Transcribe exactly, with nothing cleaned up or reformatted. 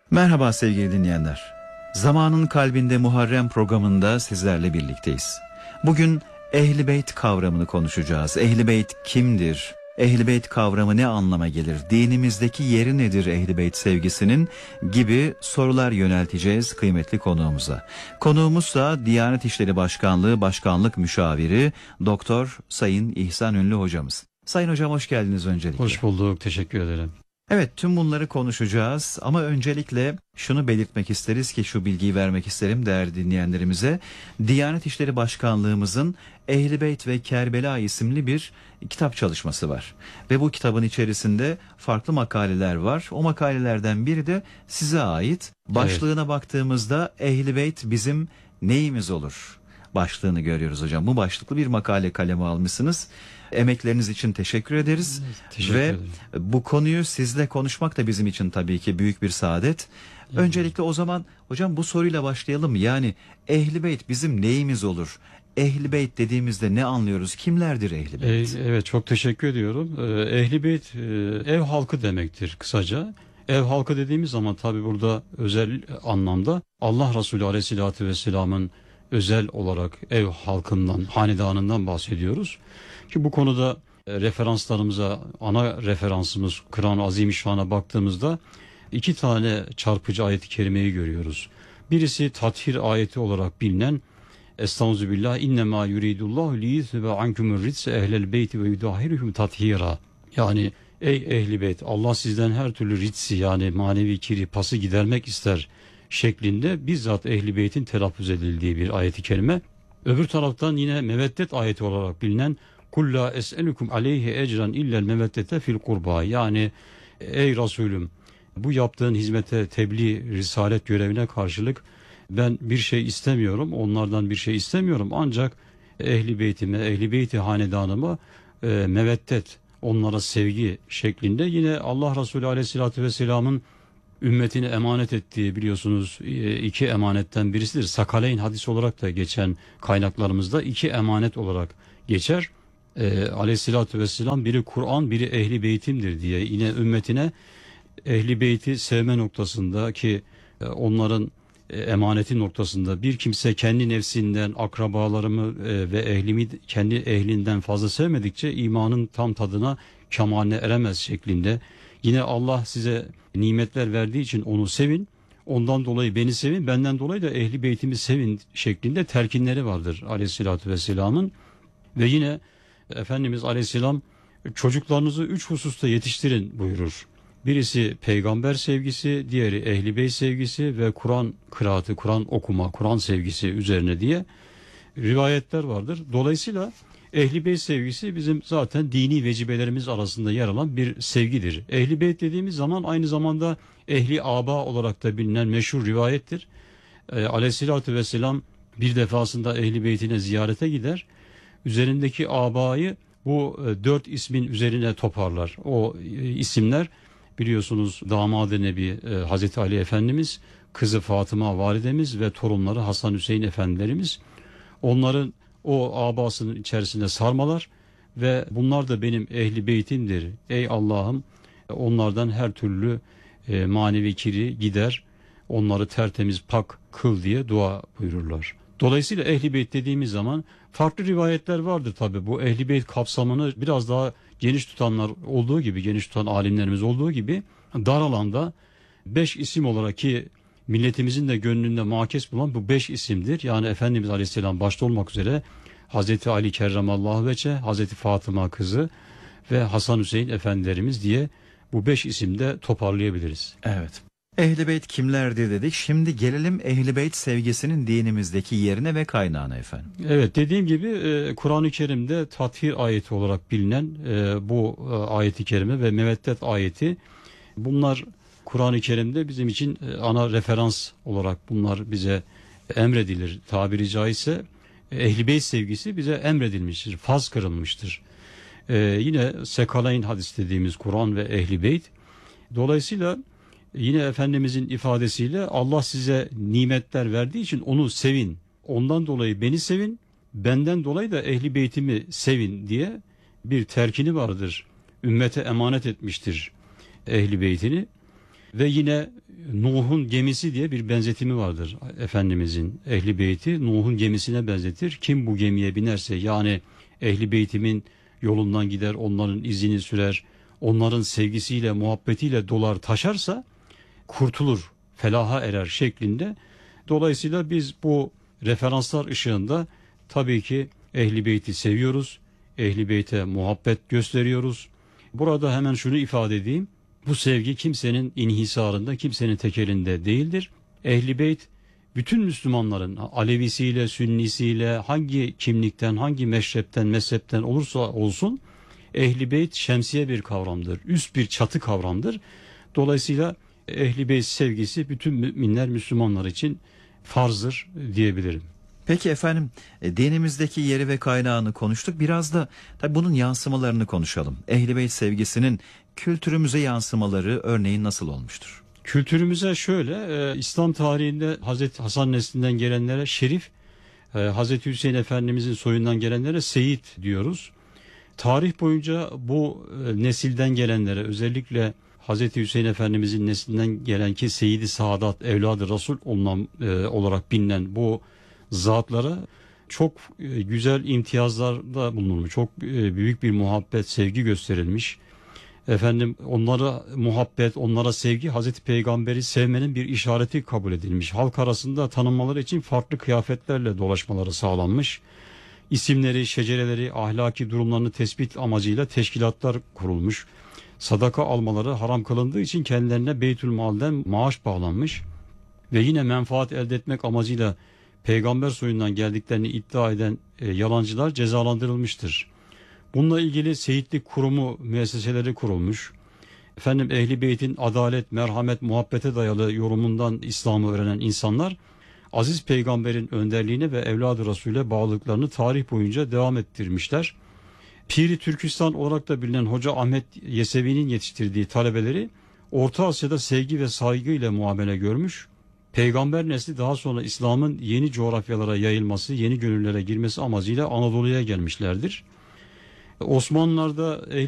Merhaba sevgili dinleyenler. Zamanın Kalbinde Muharrem programında sizlerle birlikteyiz. Bugün Ehl-i Beyt kavramını konuşacağız. Ehl-i Beyt kimdir? Ehl-i Beyt kavramı ne anlama gelir? Dinimizdeki yeri nedir Ehl-i Beyt sevgisinin? Gibi sorular yönelteceğiz kıymetli konuğumuza. Konuğumuz da Diyanet İşleri Başkanlığı Başkanlık Müşaviri Doktor Sayın İhsan Ünlü hocamız. Sayın hocam hoş geldiniz öncelikle. Hoş bulduk, teşekkür ederim. Evet, tüm bunları konuşacağız ama öncelikle şunu belirtmek isteriz ki şu bilgiyi vermek isterim değerli dinleyenlerimize. Diyanet İşleri Başkanlığımızın Ehl-i Beyt ve Kerbela isimli bir kitap çalışması var. Ve bu kitabın içerisinde farklı makaleler var. O makalelerden biri de size ait. Başlığına evet. baktığımızda Ehl-i Beyt bizim neyimiz olur? Başlığını görüyoruz hocam. Bu başlıklı bir makale kaleme almışsınız. Emekleriniz için teşekkür ederiz. Teşekkür Ve ederim. bu konuyu sizle konuşmak da bizim için tabii ki büyük bir saadet. Evet. Öncelikle o zaman hocam bu soruyla başlayalım. Yani Ehl-i Beyt bizim neyimiz olur? Ehl-i Beyt dediğimizde ne anlıyoruz? Kimlerdir Ehl-i Beyt? E, evet çok teşekkür ediyorum. Ehl-i Beyt ev halkı demektir kısaca. Ev halkı dediğimiz zaman tabii burada özel anlamda Allah Resulü Aleyhisselatü Vesselam'ın özel olarak ev halkından, hanedanından bahsediyoruz. Ki bu konuda referanslarımıza, ana referansımız Kur'an-ı Azimüşşan'a baktığımızda iki tane çarpıcı ayet-i kerimeyi görüyoruz. Birisi tathir ayeti olarak bilinen Estağfirullah innemâ yuridullahu liyuzhibe ankumur ritse ehlel beyti ve yudahhiruhum tathira. Yani ey ehli beyt, Allah sizden her türlü ritsi yani manevi kiri pası gidermek ister şeklinde bizzat ehli beytin telaffuz edildiği bir ayet-i kerime. Öbür taraftan yine meveddet ayeti olarak bilinen Kul la es'elukum aleyhi ecran illel meveddete fil kurba. Yani ey Resulüm bu yaptığın hizmete, tebliğ, risalet görevine karşılık ben bir şey istemiyorum. Onlardan bir şey istemiyorum. Ancak ehli beytime, ehli beyti hanedanıma e, meveddet, onlara sevgi şeklinde yine Allah Resulü Aleyhisselatü Vesselam'ın ümmetine emanet ettiği biliyorsunuz iki emanetten birisidir. Sakaleyn hadisi olarak da geçen kaynaklarımızda iki emanet olarak geçer. E, Aleyhisselatü Vesselam biri Kur'an, biri ehli beytimdir diye yine ümmetine ehli beyti sevme noktasında ki e, onların e, emaneti noktasında bir kimse kendi nefsinden, akrabalarımı e, ve ehlimi kendi ehlinden fazla sevmedikçe imanın tam tadına, kemaline eremez şeklinde. Yine Allah size nimetler verdiği için onu sevin, ondan dolayı beni sevin, benden dolayı da ehli beytimi sevin şeklinde telkinleri vardır Aleyhisselatü Vesselam'ın. Ve yine Efendimiz Aleyhisselam çocuklarınızı üç hususta yetiştirin buyurur. Birisi peygamber sevgisi, diğeri ehl-i beyt sevgisi ve Kur'an kıraatı, Kur'an okuma, Kur'an sevgisi üzerine diye rivayetler vardır. Dolayısıyla ehl-i beyt sevgisi bizim zaten dini vecibelerimiz arasında yer alan bir sevgidir. Ehl-i beyt dediğimiz zaman aynı zamanda ehli aba olarak da bilinen meşhur rivayettir. Ee, Aleyhisselatü Vesselam bir defasında ehl-i beytine ziyarete gider. Üzerindeki abayı bu e, dört ismin üzerine toparlar. O e, isimler biliyorsunuz Damat-ı Nebi e, Hazreti Ali Efendimiz, kızı Fatıma Validemiz ve torunları Hasan Hüseyin Efendilerimiz. Onların o abasının içerisinde sarmalar ve bunlar da benim ehli beytimdir. Ey Allah'ım onlardan her türlü e, manevi kiri gider, onları tertemiz pak kıl diye dua buyururlar. Dolayısıyla ehl-i beyt dediğimiz zaman farklı rivayetler vardır tabi. Bu ehl-i beyt kapsamını biraz daha geniş tutanlar olduğu gibi, geniş tutan alimlerimiz olduğu gibi dar alanda beş isim olarak ki milletimizin de gönlünde makes bulan bu beş isimdir. Yani Efendimiz Aleyhisselam başta olmak üzere Hazreti Ali Kerramallahu Veçhe, Hazreti Fatıma kızı ve Hasan Hüseyin Efendilerimiz diye bu beş isimde toparlayabiliriz. Evet. Ehl-i Beyt kimlerdir dedik. Şimdi gelelim Ehl-i Beyt sevgisinin dinimizdeki yerine ve kaynağına efendim. Evet, dediğim gibi e, Kur'an-ı Kerim'de tathir ayeti olarak bilinen e, bu e, ayeti kerime ve meveddet ayeti, bunlar Kur'an-ı Kerim'de bizim için e, ana referans olarak bunlar bize emredilir. Tabiri caizse Ehl-i Beyt sevgisi bize emredilmiştir, farz kırılmıştır. E, yine Sekaleyn hadis dediğimiz Kur'an ve Ehl-i Beyt. Dolayısıyla yine Efendimizin ifadesiyle Allah size nimetler verdiği için onu sevin. Ondan dolayı beni sevin, benden dolayı da ehli beytimi sevin diye bir terkini vardır. Ümmete emanet etmiştir ehli beytini. Ve yine Nuh'un gemisi diye bir benzetimi vardır Efendimizin. Ehli beyti Nuh'un gemisine benzetir. Kim bu gemiye binerse, yani ehli beytimin yolundan gider, onların izini sürer, onların sevgisiyle, muhabbetiyle dolar taşarsa kurtulur, felaha erer şeklinde. Dolayısıyla biz bu referanslar ışığında tabii ki ehli beyti seviyoruz. Ehli beyte muhabbet gösteriyoruz. Burada hemen şunu ifade edeyim. Bu sevgi kimsenin inhisarında, kimsenin tekelinde değildir. Ehli beyt bütün Müslümanların, Alevisiyle, Sünnisiyle, hangi kimlikten, hangi meşrepten, mezhepten olursa olsun, ehli beyt şemsiye bir kavramdır, üst bir çatı kavramdır. Dolayısıyla ehli beyt sevgisi bütün müminler, Müslümanlar için farzdır diyebilirim. Peki efendim, e, dinimizdeki yeri ve kaynağını konuştuk. Biraz da tabii bunun yansımalarını konuşalım. Ehl-i Beyt sevgisinin kültürümüze yansımaları örneğin nasıl olmuştur? Kültürümüze şöyle, e, İslam tarihinde Hazreti Hasan neslinden gelenlere şerif, e, Hazreti Hüseyin Efendimizin soyundan gelenlere seyit diyoruz. Tarih boyunca bu e, nesilden gelenlere, özellikle Hazreti Hüseyin Efendimizin neslinden gelen ki Seyyid-i Saadat, Evlad-ı Resul olunan, e, olarak bilinen bu zatlara çok e, güzel imtiyazlarda bulunmuş. Çok e, büyük bir muhabbet, sevgi gösterilmiş. Efendim, onlara muhabbet, onlara sevgi Hazreti Peygamber'i sevmenin bir işareti kabul edilmiş. Halk arasında tanınmaları için farklı kıyafetlerle dolaşmaları sağlanmış. İsimleri, şecereleri, ahlaki durumlarını tespit amacıyla teşkilatlar kurulmuş. Sadaka almaları haram kılındığı için kendilerine Beytülmal'den maaş bağlanmış. Ve yine menfaat elde etmek amacıyla peygamber soyundan geldiklerini iddia eden e, yalancılar cezalandırılmıştır. Bununla ilgili seyitlik kurumu, müesseseleri kurulmuş. Efendim, Ehl-i Beyt'in adalet, merhamet, muhabbete dayalı yorumundan İslam'ı öğrenen insanlar Aziz Peygamber'in önderliğine ve Evlad-ı Resul'e bağlılıklarını tarih boyunca devam ettirmişler. Piri Türkistan olarak da bilinen Hoca Ahmet Yesevi'nin yetiştirdiği talebeleri Orta Asya'da sevgi ve saygıyla muamele görmüş. Peygamber nesli daha sonra İslam'ın yeni coğrafyalara yayılması, yeni gönüllere girmesi amacıyla Anadolu'ya gelmişlerdir. Osmanlılar'da